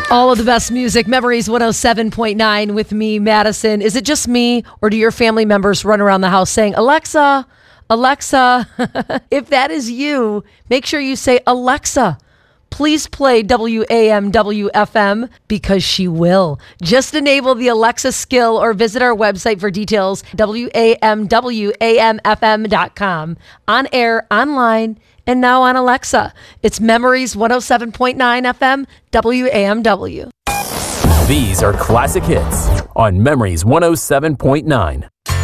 All of the best music, Memories 107.9 with me, Madison. Is it just me, or do your family members run around the house saying, Alexa, Alexa? If that is you, make sure you say, Alexa, please play WAMWFM, because she will. Just enable the Alexa skill or visit our website for details, WAMWAMFM.com. On air, online, and now on Alexa. It's Memories 107.9 FM, WAMW. These are classic hits on Memories 107.9.